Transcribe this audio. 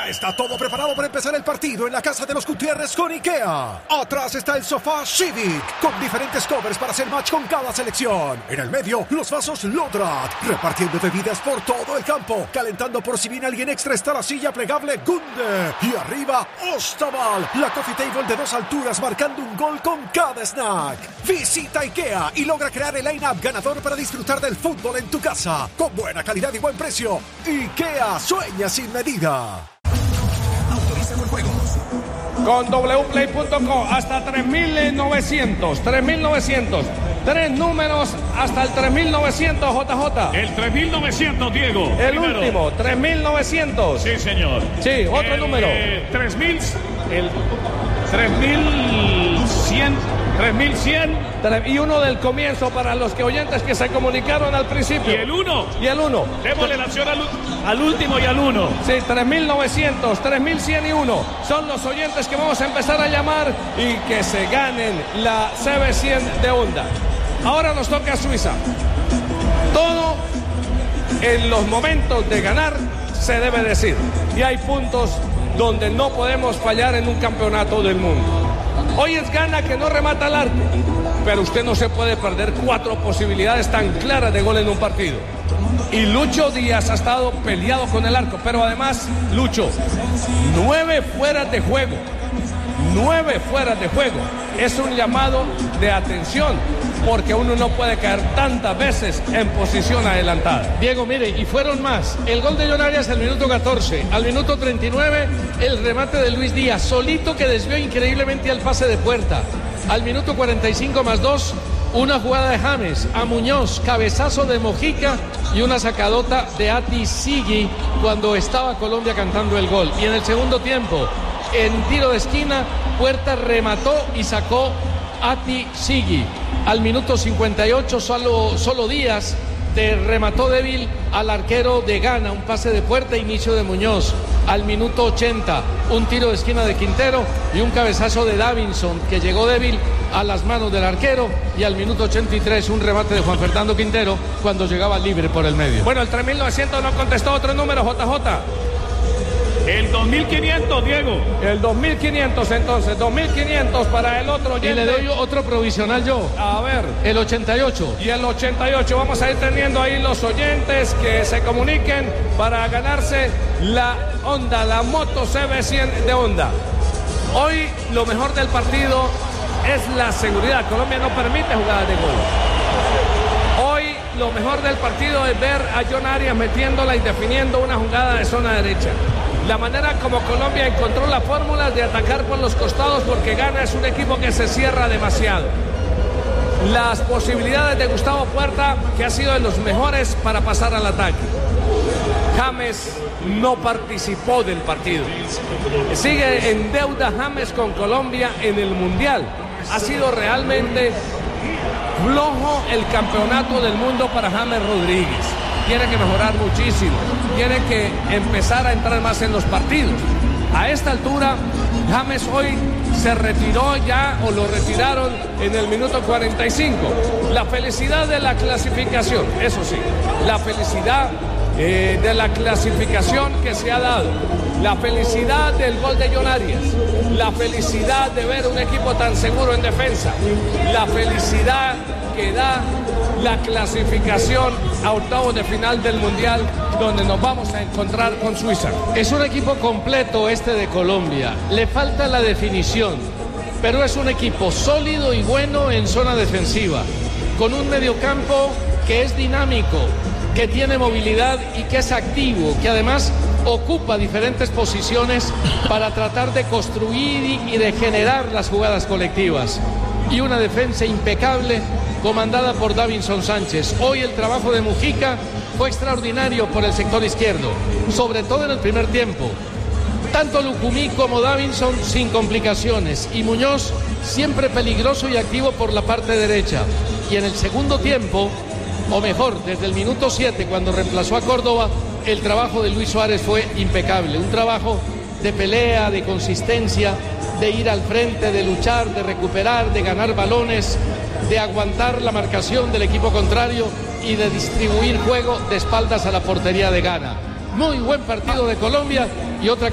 Ya está todo preparado para empezar el partido en la casa de los Gutiérrez con IKEA. Atrás está el sofá Civic, con diferentes covers para hacer match con cada selección. En el medio, los vasos Lodrat, repartiendo bebidas por todo el campo. Calentando por si viene alguien extra está la silla plegable Gunde. Y arriba, Ostaval, la coffee table de 2 alturas marcando un gol con cada snack. Visita IKEA y logra crear el line-up ganador para disfrutar del fútbol en tu casa. Con buena calidad y buen precio. IKEA, sueña sin medida. Autoriza con juegos. Con wplay.co hasta 3.900. 3.900. 3 números hasta el 3.900, JJ. El 3.900, Diego. El primero. último, 3.900. Sí, señor. Sí, otro número. 3.000. El 3.100. 3.100. Y uno del comienzo para los oyentes que se comunicaron al principio. Y el 1. Y el 1. Démosle la acción al último y al 1. Sí, 3.900, 3.100 y 1. Son los oyentes que vamos a empezar a llamar y que se ganen la CB100 de Honda. Ahora nos toca a Suiza. Todo en los momentos de ganar se debe decir. Y hay puntos donde no podemos fallar en un campeonato del mundo. Hoy es Ghana que no remata al arco, pero usted no se puede perder 4 posibilidades tan claras de gol en un partido. Y Lucho Díaz ha estado peleado con el arco, pero además, Lucho, 9 fueras de juego. 9 fueras de juego. Es un llamado de atención, porque uno no puede caer tantas veces en posición adelantada. Diego, mire, y fueron más. El gol de John Arias al minuto 14, al minuto 39, el remate de Luis Díaz, solito que desvió increíblemente al pase de puerta. Al minuto 45 más 2, una jugada de James a Muñoz, cabezazo de Mojica y una sacadota de Ati Sigui cuando estaba Colombia cantando el gol. Y en el segundo tiempo, en tiro de esquina, Puerta remató y sacó Ati Sigui. Al minuto 58 solo Díaz remató débil al arquero de Ghana, un pase de Puerta, inicio de Muñoz. Al minuto 80 un tiro de esquina de Quintero y un cabezazo de Davinson que llegó débil a las manos del arquero, y al minuto 83 un remate de Juan Fernando Quintero cuando llegaba libre por el medio. Bueno, el 3.900 no contestó. Otro número, JJ. El 2.500, Diego. El 2.500 entonces, 2.500 para el otro oyente. Y le doy otro provisional yo. A ver. El 88. Y el 88. Vamos a ir teniendo ahí los oyentes que se comuniquen para ganarse la Honda, la moto CB100 de Honda. Hoy lo mejor del partido es la seguridad. Colombia no permite jugadas de gol. Hoy lo mejor del partido es ver a John Arias metiéndola y definiendo una jugada de zona derecha. La manera como Colombia encontró la fórmula de atacar por los costados, porque Ghana es un equipo que se cierra demasiado. Las posibilidades de Gustavo Puerta, que ha sido de los mejores para pasar al ataque. James no participó del partido. Sigue en deuda James con Colombia en el Mundial. Ha sido realmente flojo el campeonato del mundo para James Rodríguez. Tiene que mejorar muchísimo, tiene que empezar a entrar más en los partidos. A esta altura, James hoy se retiró ya, o lo retiraron en el minuto 45. La felicidad de la clasificación, eso sí, la felicidad de la clasificación que se ha dado, la felicidad del gol de John Arias, la felicidad de ver un equipo tan seguro en defensa, la felicidad que da la clasificación a octavos de final del Mundial, donde nos vamos a encontrar con Suiza. Es un equipo completo este de Colombia. Le falta la definición, pero es un equipo sólido y bueno en zona defensiva, con un mediocampo que es dinámico, que tiene movilidad y que es activo, que además ocupa diferentes posiciones para tratar de construir y de generar las jugadas colectivas. Y una defensa impecable comandada por Davinson Sánchez. Hoy el trabajo de Mujica fue extraordinario por el sector izquierdo, sobre todo en el primer tiempo. Tanto Lucumí como Davinson sin complicaciones, y Muñoz siempre peligroso y activo por la parte derecha. Y en el segundo tiempo, o mejor, desde el minuto 7, cuando reemplazó a Córdoba, el trabajo de Luis Suárez fue impecable. Un trabajo de pelea, de consistencia, de ir al frente, de luchar, de recuperar, de ganar balones, de aguantar la marcación del equipo contrario y de distribuir juego de espaldas a la portería de Ghana. Muy buen partido de Colombia, y otra